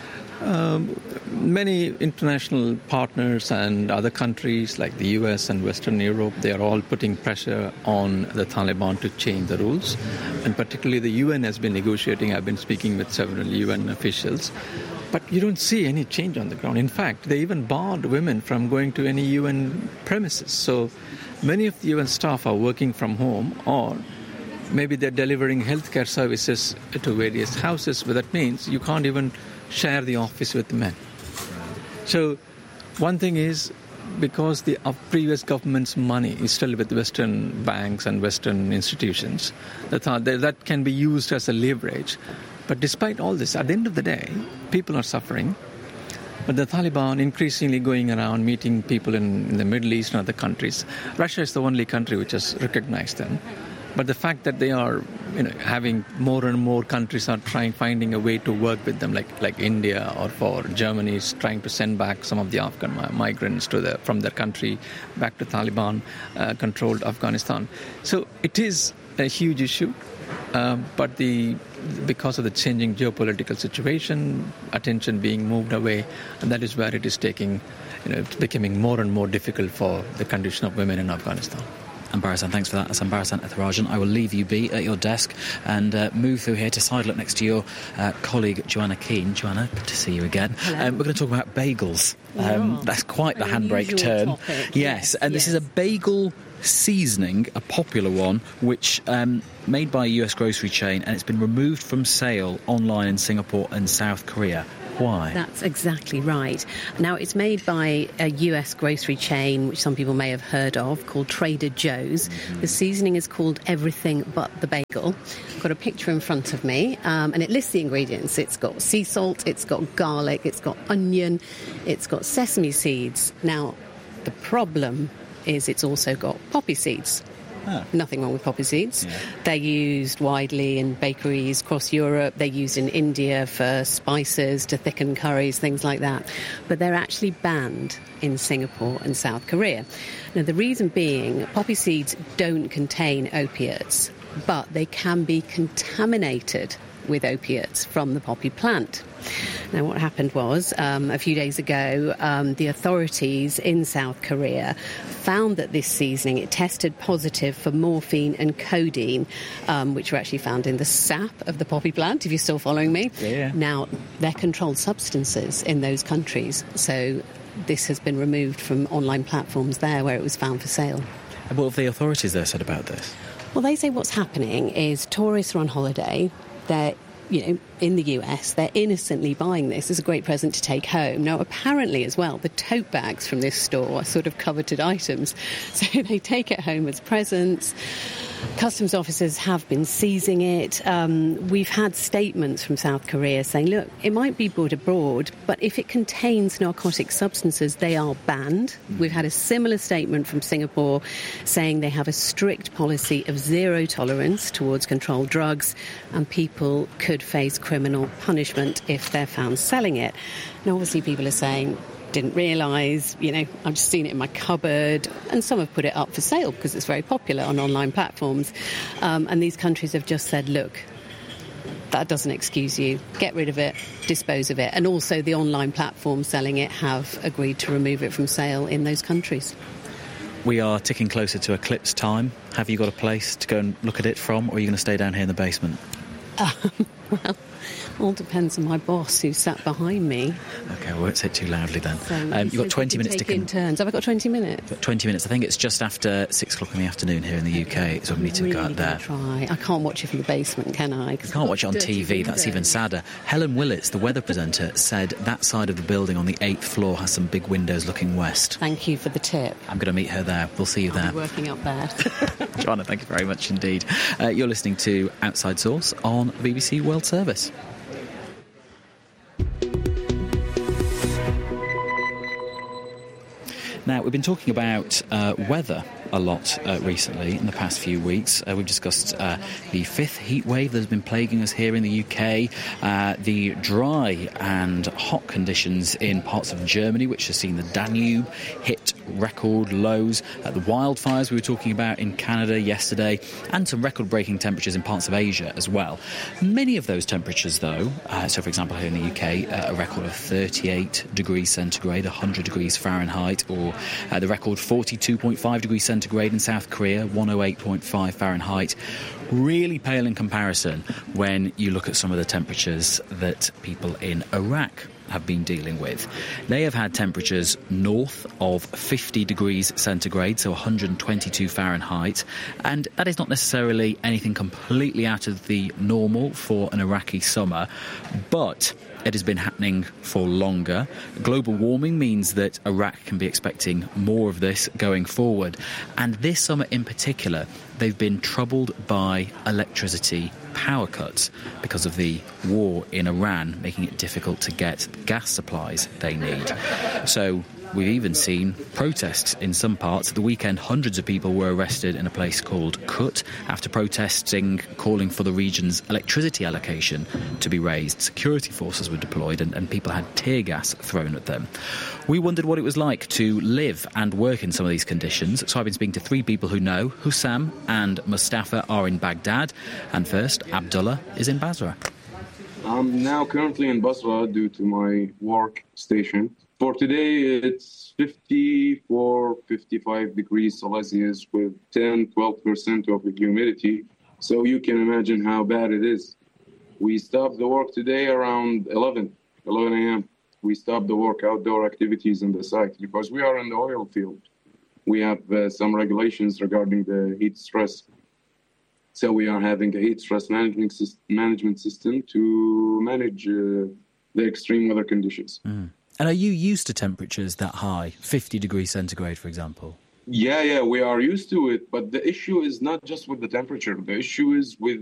Many international partners and other countries like the US and Western Europe, they are all putting pressure on the Taliban to change the rules. And particularly the UN has been negotiating. I've been speaking with several UN officials. But you don't see any change on the ground. In fact, they even barred women from going to any UN premises. So many of the UN staff are working from home, or maybe they're delivering healthcare services to various houses, but that means you can't even share the office with men. So one thing is, because the previous government's money is still with Western banks and Western institutions, that can be used as a leverage. But despite all this, at the end of the day, people are suffering. But the Taliban increasingly going around meeting people in the Middle East and other countries. Russia is the only country which has recognized them. But the fact that they are, having more and more countries are finding a way to work with them, like India, or for Germany is trying to send back some of the Afghan migrants from their country back to Taliban-controlled Afghanistan. So it is a huge issue. but because of the changing geopolitical situation, attention being moved away, and that is where it is it's becoming more and more difficult for the condition of women in Afghanistan. Ambarasan, thanks for that. That's Ambarasan Ethirajan. I will leave you be at your desk and move through here to sidle up next to your colleague Joanna Keane. Joanna, good to see you again. We're going to talk about bagels. That's quite the handbrake turn. Topic. Yes, and this is a bagel seasoning, a popular one, which made by a US grocery chain, and it's been removed from sale online in Singapore and South Korea. Why? That's exactly right. Now, it's made by a US grocery chain, which some people may have heard of, called Trader Joe's. The seasoning is called Everything But the Bagel. I've got a picture in front of me, and it lists the ingredients. It's got sea salt, it's got garlic, it's got onion, it's got sesame seeds. Now, the problem is it's also got poppy seeds. Nothing wrong with poppy seeds. Yeah. They're used widely in bakeries across Europe. They're used in India for spices to thicken curries, things like that. But they're actually banned in Singapore and South Korea. Now, the reason being, poppy seeds don't contain opiates, but they can be contaminated with opiates from the poppy plant. Now, what happened was, a few days ago, the authorities in South Korea found that this seasoning, it tested positive for morphine and codeine, which were actually found in the sap of the poppy plant, if you're still following me. Yeah. Now, they're controlled substances in those countries, so this has been removed from online platforms there where it was found for sale. And what have the authorities there said about this? Well, they say what's happening is tourists are on holiday. They're, in the US, they're innocently buying this as a great present to take home. Now, apparently as well, the tote bags from this store are sort of coveted items. So they take it home as presents. Customs officers have been seizing it. We've had statements from South Korea saying, look, it might be brought abroad, but if it contains narcotic substances, they are banned. We've had a similar statement from Singapore saying they have a strict policy of zero tolerance towards controlled drugs, and people could face criminal punishment if they're found selling it. Now, obviously, people are saying, didn't realise, I've just seen it in my cupboard, and some have put it up for sale because it's very popular on online platforms. And these countries have just said, look, that doesn't excuse you. Get rid of it, dispose of it. And also the online platforms selling it have agreed to remove it from sale in those countries. We are ticking closer to eclipse time. Have you got a place to go and look at it from, or are you going to stay down here in the basement? Well, all depends on my boss who sat behind me. OK, I won't say it too loudly then. So you've got 20 minutes to... take in turns. Have I got 20 minutes? 20 minutes. I think it's just after 6 o'clock in the afternoon here in the UK, so we need to go out there. Try. I can't watch it from the basement, can I? You can't watch it on TV, that's even sadder. Helen Willits, the weather presenter, said that side of the building on the 8th floor has some big windows looking west. Thank you for the tip. I'm going to meet her there. We'll see you there. I'll be working up there. Joanna, thank you very much indeed. You're listening to Outside Source on BBC World Service. Now, we've been talking about weather a lot recently in the past few weeks. We've discussed the fifth heat wave that has been plaguing us here in the UK, the dry and hot conditions in parts of Germany, which has seen the Danube hit record lows, the wildfires we were talking about in Canada yesterday, and some record-breaking temperatures in parts of Asia as well. Many of those temperatures, though, so for example here in the UK, a record of 38 degrees centigrade, 100 degrees Fahrenheit, or the record 42.5 degrees centigrade in South Korea, 108.5 Fahrenheit, really pale in comparison when you look at some of the temperatures that people in Iraq have been dealing with. They have had temperatures north of 50 degrees centigrade, so 122 Fahrenheit, and that is not necessarily anything completely out of the normal for an Iraqi summer, but it has been happening for longer. Global warming means that Iraq can be expecting more of this going forward. And this summer in particular, they've been troubled by electricity power cuts because of the war in Iran, making it difficult to get the gas supplies they need. So we've even seen protests in some parts. At the weekend, hundreds of people were arrested in a place called Kut after protesting, calling for the region's electricity allocation to be raised. Security forces were deployed and people had tear gas thrown at them. We wondered what it was like to live and work in some of these conditions, so I've been speaking to three people who know. Hussam and Mustafa are in Baghdad, and first, Abdullah is in Basra. I'm now currently in Basra due to my work station. For today, it's 54, 55 degrees Celsius with 10-12% of the humidity. So you can imagine how bad it is. We stopped the work today around 11 a.m. We stopped the work outdoor activities in the site because we are in the oil field. We have some regulations regarding the heat stress. So we are having a heat stress management system to manage the extreme weather conditions. Mm. And are you used to temperatures that high, 50 degrees centigrade, for example? Yeah, we are used to it. But the issue is not just with the temperature. The issue is with